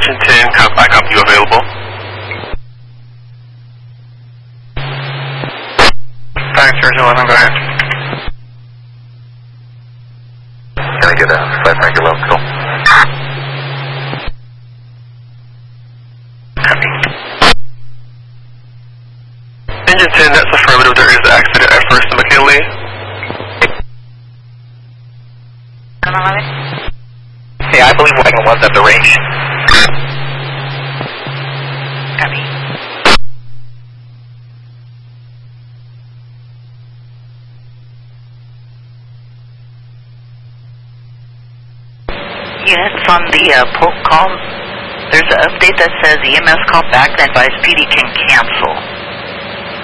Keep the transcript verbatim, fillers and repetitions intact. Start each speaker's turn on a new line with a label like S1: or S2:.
S1: Engine ten, cop, I copy you available. five zero eleven, go ahead.
S2: Can I get a five Frank eleven, go?
S1: Copy. Engine ten, that's affirmative. There is an accident at First and McKinley.
S2: Hey, I believe wagon one's at the range.
S3: Copy. Units on the uh, Polk call, there's an update that says E M S call back and advise P D can cancel.